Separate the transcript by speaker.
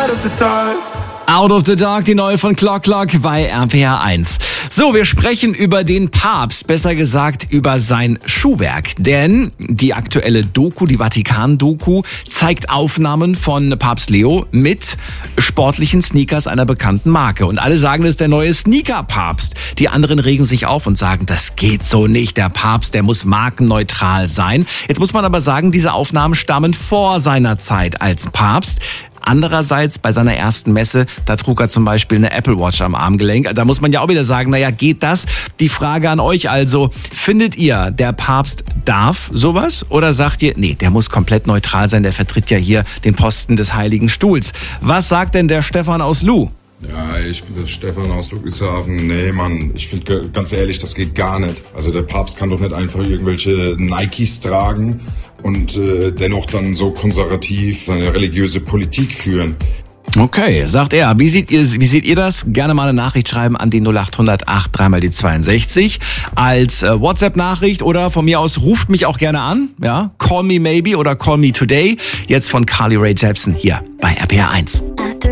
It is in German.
Speaker 1: Out of the Dark, die neue von Clock Clock bei RPR 1. So, wir sprechen über den Papst, besser gesagt über sein Schuhwerk. Denn die aktuelle Doku, die Vatikan-Doku, zeigt Aufnahmen von Papst Leo mit sportlichen Sneakers einer bekannten Marke. Und alle sagen, das ist der neue Sneaker-Papst. Die anderen regen sich auf und sagen, das geht so nicht. Der Papst, der muss markenneutral sein. Jetzt muss man aber sagen, diese Aufnahmen stammen vor seiner Zeit als Papst. Andererseits, bei seiner ersten Messe, da trug er zum Beispiel eine Apple Watch am Armgelenk. Da muss man ja auch wieder sagen, naja, geht das? Die Frage an euch also, findet ihr, der Papst darf sowas? Oder sagt ihr, nee, der muss komplett neutral sein, der vertritt ja hier den Posten des Heiligen Stuhls. Was sagt denn der Stefan aus Lu?
Speaker 2: Ja, ich bin der Stefan aus Ludwigshafen. Nee, Mann, ich finde ganz ehrlich, das geht gar nicht. Also der Papst kann doch nicht einfach irgendwelche Nikes tragen und dennoch dann so konservativ seine religiöse Politik führen.
Speaker 1: Okay, sagt er. Wie seht ihr das? Gerne mal eine Nachricht schreiben an die 0800 83 die 62 als WhatsApp-Nachricht oder von mir aus ruft mich auch gerne an. Ja, Call Me Maybe oder Call Me Today. Jetzt von Carly Rae Jepsen hier bei RPR 1.